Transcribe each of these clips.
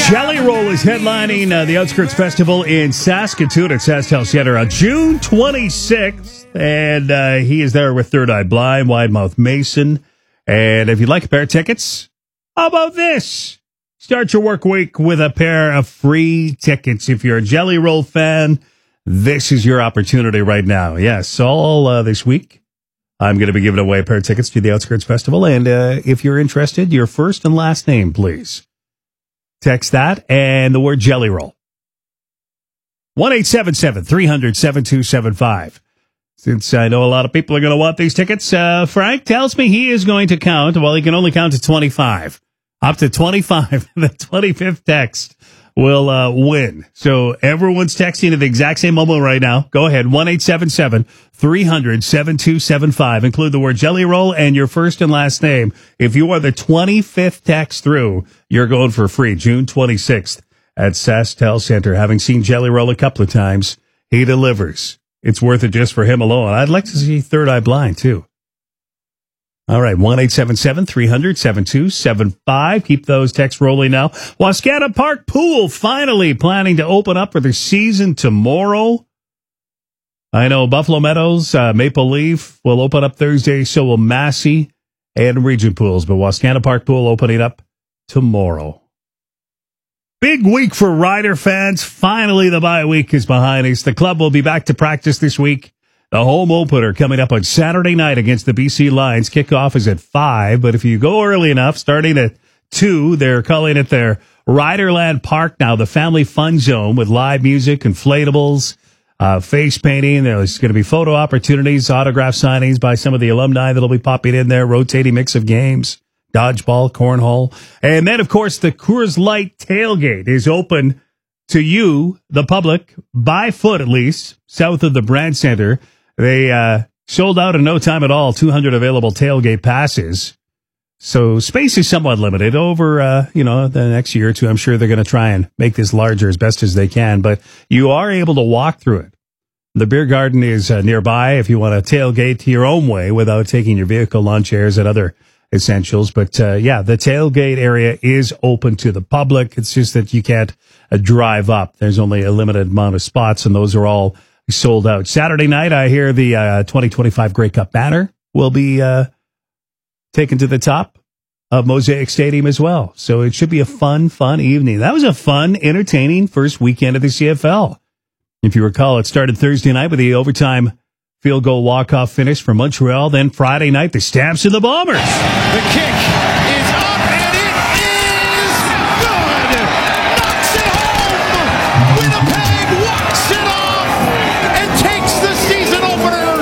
Jelly Roll is headlining the Outskirts Festival in Saskatoon at SaskTel Center on June 26th. And he is there with Third Eye Blind, Wide Mouth Mason. And if you'd like a pair of tickets, how about this? Start your work week with a pair of free tickets. If you're a Jelly Roll fan, this is your opportunity right now. Yes, all this week, I'm going to be giving away a pair of tickets to the Outskirts Festival. And if you're interested, your first and last name, please. Text that and the word Jelly Roll. 1-877-300-7275. Since I know a lot of people are going to want these tickets, Frank tells me he is going to count. Well, he can only count to 25. Up to 25. The 25th text will win. So everyone's texting at the exact same moment right now. Go ahead. 1-877-300-7275. Include the word Jelly Roll and your first and last name. If you are the 25th text through, you're going for free. June 26th at SaskTel Center. Having seen Jelly Roll a couple of times, he delivers. It's worth it just for him alone. I'd like to see Third Eye Blind, too. All right, 1-877-300-7275. Keep those texts rolling now. Wascana Park Pool finally planning to open up for the season tomorrow. I know Buffalo Meadows, Maple Leaf will open up Thursday, so will Massey and Regent Pools. But Wascana Park Pool opening up tomorrow. Big week for Rider fans. Finally, the bye week is behind us. The club will be back to practice this week. The home opener coming up on Saturday night against the BC Lions. Kickoff is at 5, but if you go early enough, starting at 2, they're calling it their Riderland Park now, the family fun zone with live music, inflatables, face painting. There's going to be photo opportunities, autograph signings by some of the alumni that'll be popping in there, rotating mix of games, dodgeball, cornhole. And then, of course, the Coors Light tailgate is open to you, the public, by foot at least, south of the Brand Center. They sold out in no time at all, 200 available tailgate passes. So space is somewhat limited over, the next year or two. I'm sure they're going to try and make this larger as best as they can, but you are able to walk through it. The beer garden is nearby if you want to tailgate your own way without taking your vehicle, lawn chairs, and other essentials. But, the tailgate area is open to the public. It's just that you can't drive up. There's only a limited amount of spots, and those are all sold out. Saturday night, I hear the 2025 Grey Cup banner will be taken to the top of Mosaic Stadium as well. So it should be a fun evening. That was a fun, entertaining first weekend of the CFL. If you recall, it started Thursday night with the overtime field goal walk-off finish for Montreal. Then Friday night, the Stamps and the Bombers. The kick is up, and it is good! Knocks it home! Winnipeg walks it off and takes the season opener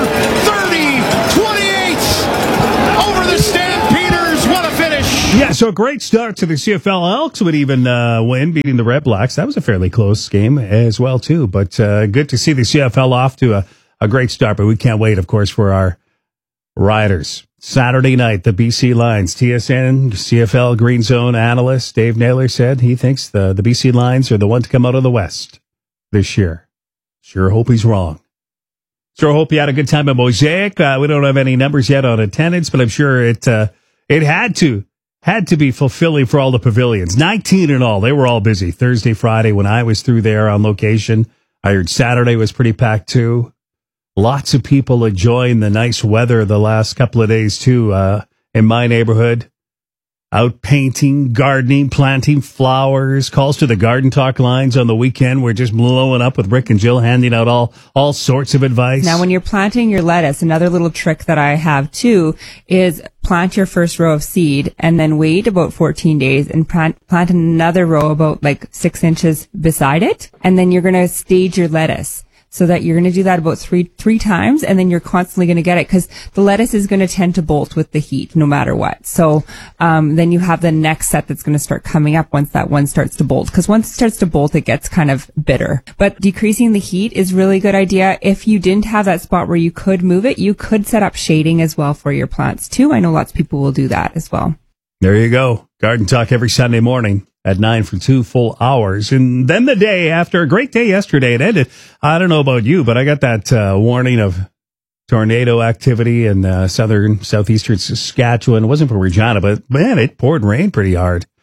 30-28 over the Stampeders. What a finish! Yeah, so a great start to the CFL. Elks would even win, beating the Red Blacks. That was a fairly close game as well, too. But good to see the CFL off to a great start. But we can't wait, of course, for our Riders. Saturday night, the BC Lions. TSN, CFL Green Zone analyst Dave Naylor said he thinks the BC Lions are the one to come out of the West this year. Sure hope he's wrong. Sure hope you had a good time at Mosaic. We don't have any numbers yet on attendance, but I'm sure it had to be fulfilling for all the pavilions. 19 in all. They were all busy. Thursday, Friday, when I was through there on location. I heard Saturday was pretty packed too. Lots of people enjoying the nice weather the last couple of days, too, in my neighborhood. Out painting, gardening, planting flowers. Calls to the Garden Talk lines on the weekend. We're just blowing up with Rick and Jill, handing out all sorts of advice. Now, when you're planting your lettuce, another little trick that I have, too, is plant your first row of seed and then wait about 14 days and plant another row about 6 inches beside it. And then you're going to stage your lettuce. So that you're going to do that about three times, and then you're constantly going to get it, because the lettuce is going to tend to bolt with the heat no matter what. So then you have the next set that's going to start coming up once that one starts to bolt, because once it starts to bolt, it gets kind of bitter. But decreasing the heat is really a good idea. If you didn't have that spot where you could move it, you could set up shading as well for your plants too. I know lots of people will do that as well. There you go. Garden Talk every Sunday morning at 9 for 2 full hours. And then the day after, a great day yesterday, it ended. I don't know about you, but I got that warning of tornado activity in southeastern Saskatchewan. It wasn't for Regina, but man, it poured rain pretty hard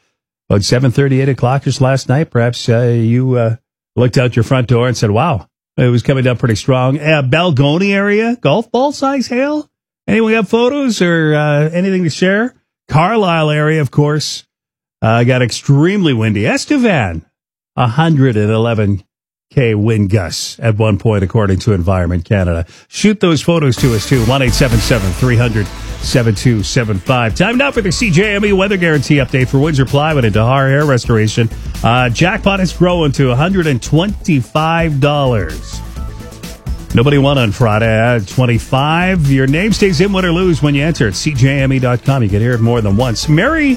About 7:30, 8 o'clock just last night. Perhaps you looked out your front door and said, wow, it was coming down pretty strong. Balgony area, golf ball size hail? Anyone got photos or anything to share? Carlisle area, of course, got extremely windy. Estevan, 111 wind gusts at one point, according to Environment Canada. Shoot those photos to us, too. 1-877-300-7275. Time now for the CJME Weather Guarantee Update for Windsor Plywood and Dahar Hair Restoration. Jackpot is growing to $125. Nobody won on Friday. 25. Your name stays in, win or lose, when you enter at CJME.com. You can hear it more than once. Marg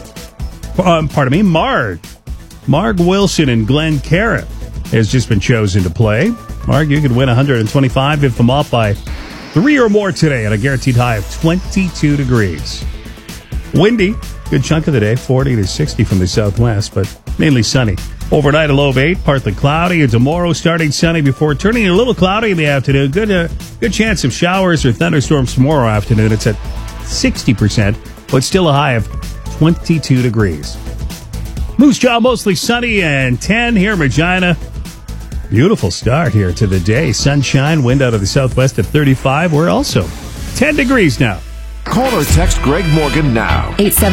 Wilson and Glen Carrot has just been chosen to play. Marg, you could win 125 if I'm off by 3 or more today at a guaranteed high of 22 degrees. Windy, good chunk of the day, 40 to 60 from the southwest, but mainly sunny. Overnight, a low of 8, partly cloudy. And tomorrow, starting sunny before turning a little cloudy in the afternoon. Good chance of showers or thunderstorms tomorrow afternoon. It's at 60%, but still a high of 22 degrees. Moose Jaw, mostly sunny and 10 here in Regina. Beautiful start here to the day. Sunshine, wind out of the southwest at 35. We're also 10 degrees now. Call or text Greg Morgan now.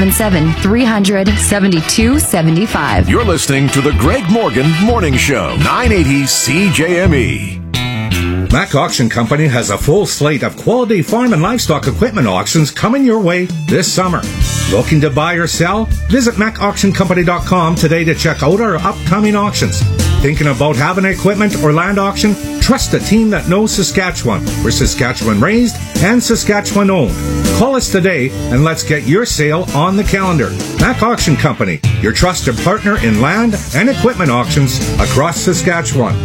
877-300-7275. You're listening to the Greg Morgan Morning Show, 980 CJME. Mac Auction Company has a full slate of quality farm and livestock equipment auctions coming your way this summer. Looking to buy or sell? Visit MacAuctionCompany.com today to check out our upcoming auctions. Thinking about having an equipment or land auction? Trust a team that knows Saskatchewan. We're Saskatchewan raised and Saskatchewan owned. Call us today and let's get your sale on the calendar. Mac Auction Company, your trusted partner in land and equipment auctions across Saskatchewan.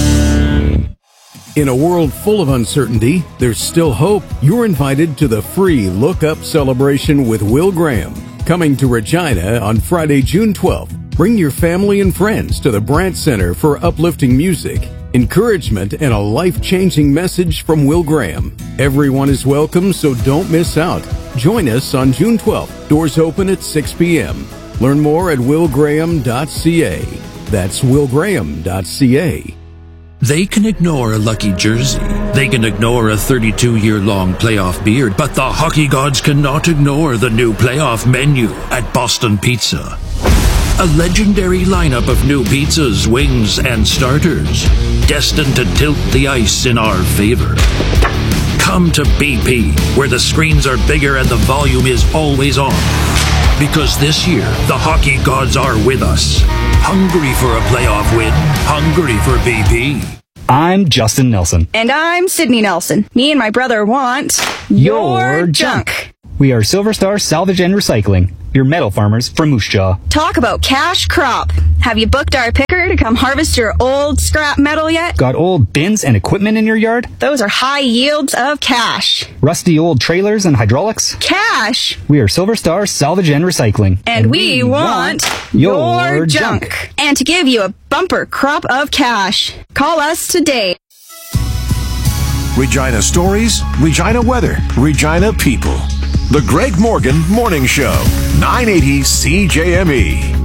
In a world full of uncertainty, there's still hope. You're invited to the free Look Up celebration with Will Graham, coming to Regina on Friday, June 12th. Bring your family and friends to the Brandt Center for uplifting music, encouragement, and a life-changing message from Will Graham. Everyone is welcome, so don't miss out. Join us on June 12th. Doors open at 6 p.m. Learn more at willgraham.ca. That's willgraham.ca. They can ignore a lucky jersey. They can ignore a 32-year-long playoff beard. But the hockey gods cannot ignore the new playoff menu at Boston Pizza. A legendary lineup of new pizzas, wings, and starters, destined to tilt the ice in our favor. Come to BP, where the screens are bigger and the volume is always on. Because this year, the hockey gods are with us. Hungry for a playoff win. Hungry for BP. I'm Justin Nelson. And I'm Sydney Nelson. Me and my brother want your junk. We are Silver Star Salvage and Recycling, your metal farmers from Moose Jaw. Talk about cash crop. Have you booked our picker to come harvest your old scrap metal yet? Got old bins and equipment in your yard? Those are high yields of cash. Rusty old trailers and hydraulics? Cash. We are Silver Star Salvage and Recycling. And we want your junk. And to give you a bumper crop of cash, call us today. Regina stories, Regina weather, Regina people. The Greg Morgan Morning Show, 980 CJME.